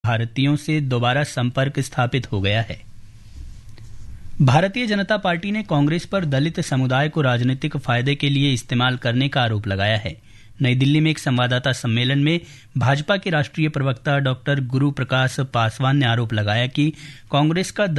भारतीयों से दोबारा संपर्क स्थापित हो गया है। भारतीय जनता पार्टी ने कांग्रेस पर दलित समुदाय को राजनीतिक फायदे के लिए इस्तेमाल करने का आरोप लगाया है। नई दिल्ली में एक संवाददाता सम्मेलन में भाजपा के राष्ट्रीय प्रवक्ता डॉक्टर गुरु प्रकाश पासवान ने आरोप लगाया कि कांग्रेस का